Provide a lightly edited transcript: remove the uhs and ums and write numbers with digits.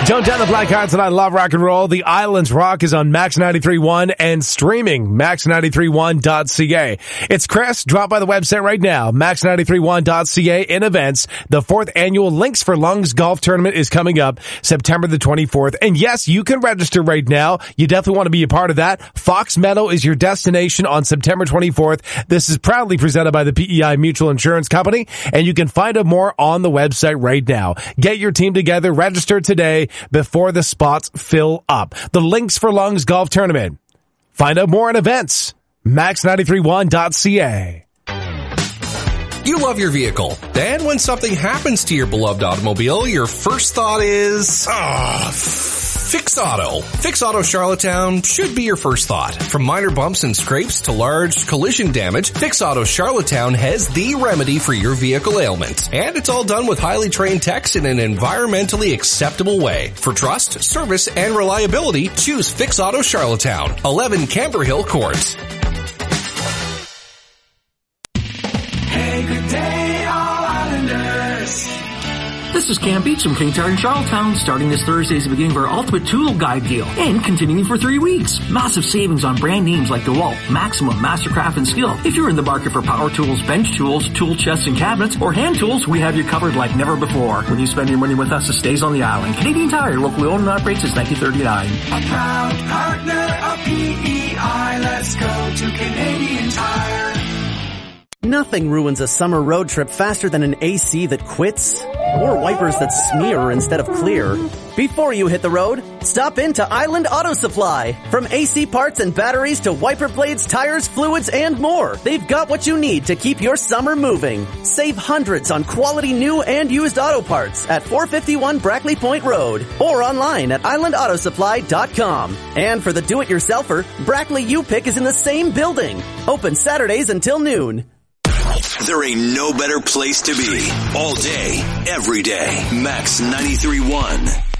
Joan Jett, the Blackhearts, and I love rock and roll. The Islands Rock is on Max 93.1 and streaming max931.ca. It's Chris. Drop by the website right now, max931.ca. In events, the 4th annual Links for Lungs golf tournament is coming up September the 24th. And yes, you can register right now. You definitely want to be a part of that. Fox Meadow is your destination on September 24th. This is proudly presented by the PEI Mutual Insurance Company, and you can find out more on the website right now. Get your team together, register today before the spots fill up. The Links for Lungs golf tournament. Find out more at events. max931.ca. You love your vehicle. Then when something happens to your beloved automobile, your first thought is, Fix Auto. Fix Auto Charlottetown should be your first thought. From minor bumps and scrapes to large collision damage, Fix Auto Charlottetown has the remedy for your vehicle ailment. And it's all done with highly trained techs in an environmentally acceptable way. For trust, service, and reliability, choose Fix Auto Charlottetown, 11 Camber Hill Court. Hey, good day, all Islanders. This is Cam Beach from King Tire in Charlottetown. Starting this Thursday is the beginning of our Ultimate Tool Guide deal and continuing for 3 weeks. Massive savings on brand names like DeWalt, Maximum, Mastercraft, and Skill. If you're in the market for power tools, bench tools, tool chests and cabinets, or hand tools, we have you covered like never before. When you spend your money with us, it stays on the island. Canadian Tire, locally owned and operates since 1939. A proud partner of PEI. Let's go to Canadian Tire. Nothing ruins a summer road trip faster than an AC that quits or wipers that smear instead of clear. Before you hit the road, stop into Island Auto Supply. From AC parts and batteries to wiper blades, tires, fluids, and more, they've got what you need to keep your summer moving. Save hundreds on quality new and used auto parts at 451 Brackley Point Road or online at islandautosupply.com. And for the do-it-yourselfer, Brackley U-Pick is in the same building. Open Saturdays until noon. There ain't no better place to be. All day, every day. Max 93.1.